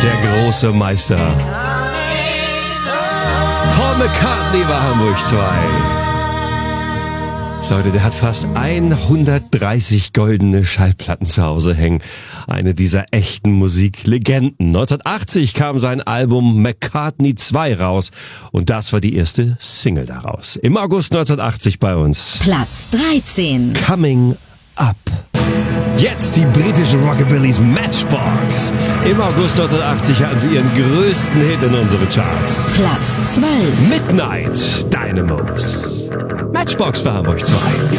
Der große Meister. Paul McCartney war Hamburg 2. Leute, der hat fast 130 goldene Schallplatten zu Hause hängen. Eine dieser echten Musiklegenden. 1980 kam sein Album McCartney 2 raus. Und das war die erste Single daraus. Im August 1980 bei uns. Platz 13. Coming Up. Jetzt die britische Rockabillys Matchbox. Im August 1980 hatten sie ihren größten Hit in unseren Charts. Platz 12. Midnight Dynamos. Matchbox bei Hamburg 2.